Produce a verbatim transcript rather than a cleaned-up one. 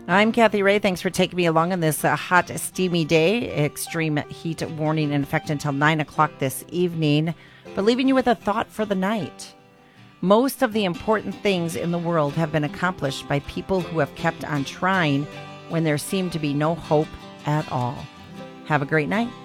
I'm Kathy Ray. Thanks for taking me along on this uh, hot, steamy day. Extreme heat warning in effect until nine o'clock this evening. But leaving you with a thought for the night. Most of the important things in the world have been accomplished by people who have kept on trying when there seemed to be no hope at all. Have a great night.